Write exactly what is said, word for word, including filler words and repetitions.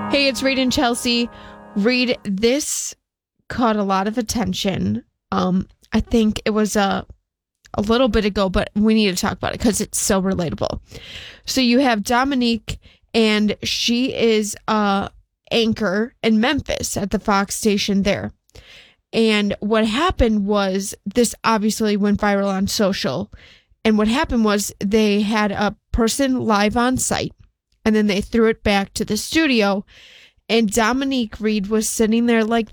Hey, it's Reed and Chelsea. Reed, this caught a lot of attention. Um, I think it was a a little bit ago, but we need to talk about it because it's so relatable. So you have Dominique, and she is a anchor in Memphis at the Fox station there. And what happened was this obviously went viral on social. And what happened was they had a person live on site, and then they threw it back to the studio. And Dominique Reed was sitting there like